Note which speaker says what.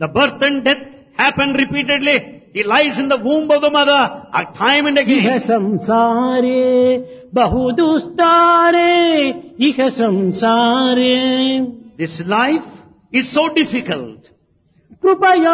Speaker 1: The birth and death happen repeatedly. He lies in the womb of the mother time and
Speaker 2: ఇహ
Speaker 1: again.
Speaker 2: సంసారే బహుదుస్తారే ఇహ సంసారే
Speaker 1: This life is so difficult.
Speaker 2: కృపయా